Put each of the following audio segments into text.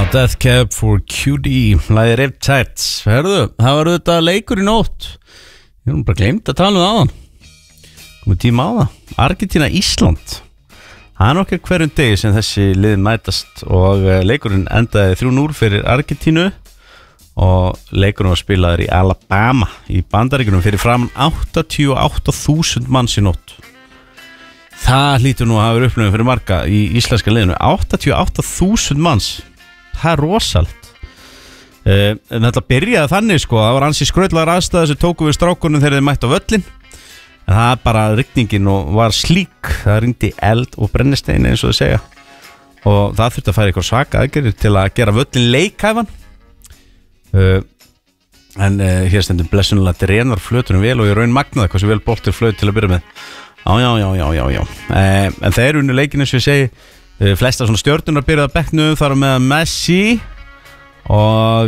Death Cab for Cutie, lagið Riptide. Herðu, það var auðvitað leikur í nótt. Ég hef bara glemt að tala áðan. Komið tíma á það. Argentína Ísland. Það er nokkið hverjum degi sem þessi lið mætast og leikurinn endaði 3-0 fyrir Argentínu og leikurinn var spilaður í Alabama í Bandaríkjunum fyrir framan 88.000 manns í nótt. Það hlýtur nú að hafa verið upplifun fyrir marga í íslenska liðinu. 88.000 manns. Það er rosalegt. En þetta byrjaði þannig sko. Það var ansi skrautlegar aðstæður sem tóku við strákunum þegar þeir mættu á völlin. En það er bara rigningin og var slík. Það rigndi eld og brennistein eins og þau segja. Og það þurfti að færa eitthvað svaka aðgerðir til að gera völlin leikhæfan. En hér stendur blessunulega drenar flötunum vel og ég raun magnaði hvað sem vel boltir flöt til að byrja með. Já. En þeir unnu leikin eins og ég segi flesta svona stjörnunar byrjaði að bekknu þar með Messi og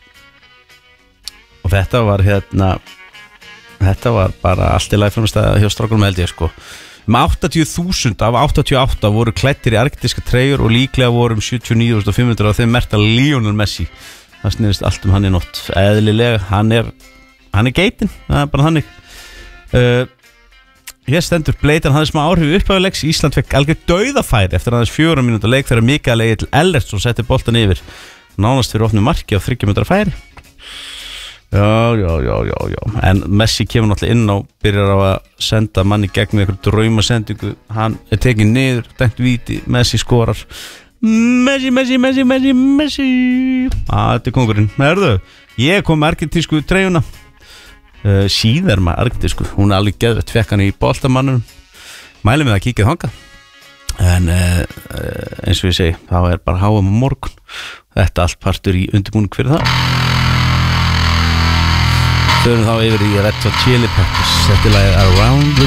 þetta var þetta var bara allt í lagi framstæða hjá strákunum held ég sko. 80.000 af 88 voru klæddir í arktíska treyjur og líklega voru 79.500 af þeim merkta Lionel Messi. Það snýrist allt hann í nótt. Eðlilega, hann er geitin, það er bara þannig. Hér stendur Bleitan hafði smá áhrif upphæfuleiks. Ísland fekk algjör dauðafæri eftir aðeins 4 mínútur leik þegar Mikael Egill Ellertsson setti boltan yfir nánast fyrir opnu marki á 30 metra færi. Já. En Messi kemur náttúrulega inn og byrjar á að senda manni gegn með einhver draumasendingu. Hann er tekinn niður, dæmt víti, Messi skorar. Messi. Þetta er kongurinn. Herðu, ég kom með argentísku treyjuna. Síðar með argentísku. Hún er alveg geðvett, fekk hann í boltamannunum. Mælum við að kíkja þangað. En eins og ég segi, þá er bara HM á morgun. Þetta allt partur í undirbúning fyrir það. Förum þá yfir í Red Hot Chili Peppers. Þetta er lagið Around the